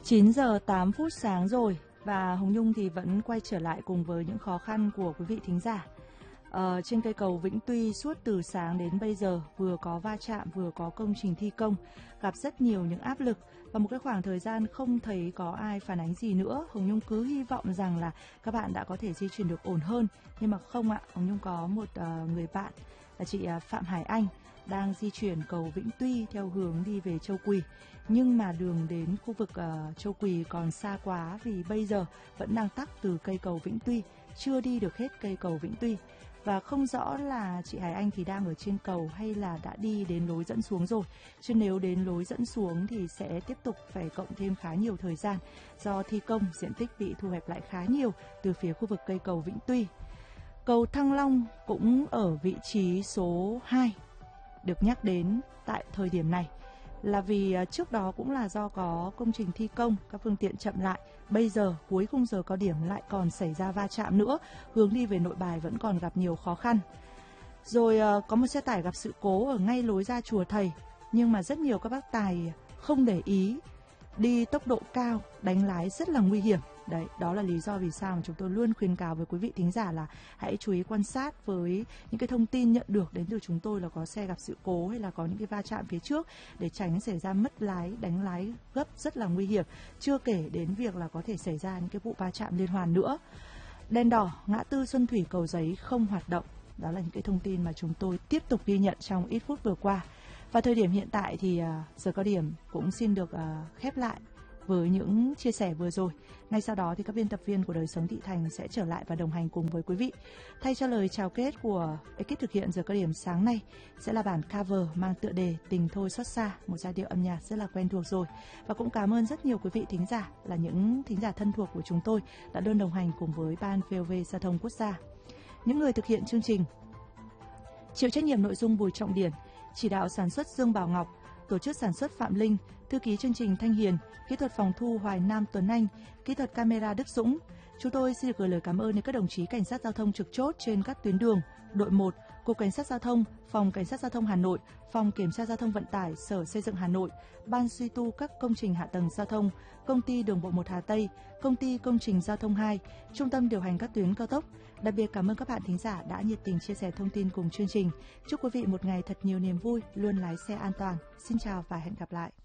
9 giờ 8 phút sáng rồi và Hồng Nhung thì vẫn quay trở lại cùng với những khó khăn của quý vị thính giả. Trên cây cầu Vĩnh Tuy suốt từ sáng đến bây giờ vừa có va chạm vừa có công trình thi công, gặp rất nhiều những áp lực và một cái khoảng thời gian không thấy có ai phản ánh gì nữa. Hồng Nhung cứ hy vọng rằng là các bạn đã có thể di chuyển được ổn hơn, nhưng mà không ạ. Hồng Nhung có một người bạn là chị Phạm Hải Anh đang di chuyển cầu Vĩnh Tuy theo hướng đi về Châu Quỳ, nhưng mà đường đến khu vực Châu Quỳ còn xa quá vì bây giờ vẫn đang tắc từ cây cầu Vĩnh Tuy, chưa đi được hết cây cầu Vĩnh Tuy. Và không rõ là chị Hải Anh thì đang ở trên cầu hay là đã đi đến lối dẫn xuống rồi. Chứ nếu đến lối dẫn xuống thì sẽ tiếp tục phải cộng thêm khá nhiều thời gian, do thi công diện tích bị thu hẹp lại khá nhiều từ phía khu vực cây cầu Vĩnh Tuy. Cầu Thăng Long cũng ở vị trí số 2 được nhắc đến tại thời điểm này, là vì trước đó cũng là do có công trình thi công, các phương tiện chậm lại. Bây giờ cuối khung giờ cao điểm lại còn xảy ra va chạm nữa, hướng đi về Nội Bài vẫn còn gặp nhiều khó khăn. Rồi có một xe tải gặp sự cố ở ngay lối ra chùa Thầy, nhưng mà rất nhiều các bác tài không để ý, đi tốc độ cao, đánh lái rất là nguy hiểm. Đấy, đó là lý do vì sao mà chúng tôi luôn khuyến cáo với quý vị thính giả là hãy chú ý quan sát với những cái thông tin nhận được đến từ chúng tôi là có xe gặp sự cố hay là có những cái va chạm phía trước, để tránh xảy ra mất lái, đánh lái gấp rất là nguy hiểm. Chưa kể đến việc là có thể xảy ra những cái vụ va chạm liên hoàn nữa. Đèn đỏ ngã tư Xuân Thủy Cầu Giấy không hoạt động. Đó là những cái thông tin mà chúng tôi tiếp tục ghi nhận trong ít phút vừa qua. Và thời điểm hiện tại thì giờ cao điểm cũng xin được khép lại với những chia sẻ vừa rồi. Ngay sau đó thì các biên tập viên của Đời Sống Thị Thành sẽ trở lại và đồng hành cùng với quý vị. Thay cho lời chào kết của ekip thực hiện giờ cao điểm sáng nay sẽ là bản cover mang tựa đề Tình Thôi Xót Xa, một giai điệu âm nhạc rất là quen thuộc rồi. Và cũng cảm ơn rất nhiều quý vị thính giả, là những thính giả thân thuộc của chúng tôi đã luôn đồng hành cùng với Ban VOV Giao thông Quốc gia. Những người thực hiện chương trình: chịu trách nhiệm nội dung Bùi Trọng Điển, chỉ đạo sản xuất Dương Bảo Ngọc, tổ chức sản xuất Phạm Linh, thư ký chương trình Thanh Hiền, kỹ thuật phòng thu Hoài Nam Tuấn Anh, kỹ thuật camera Đức Dũng. Chúng tôi xin được gửi lời cảm ơn đến các đồng chí cảnh sát giao thông trực chốt trên các tuyến đường: đội 1, Cục Cảnh sát Giao thông, Phòng Cảnh sát Giao thông Hà Nội, Phòng Kiểm tra Giao thông Vận tải, Sở Xây dựng Hà Nội, Ban suy tu các công trình hạ tầng giao thông, Công ty Đường bộ 1 Hà Tây, Công ty Công trình Giao thông 2, Trung tâm điều hành các tuyến cao tốc. Đặc biệt cảm ơn các bạn thính giả đã nhiệt tình chia sẻ thông tin cùng chương trình. Chúc quý vị một ngày thật nhiều niềm vui, luôn lái xe an toàn. Xin chào và hẹn gặp lại.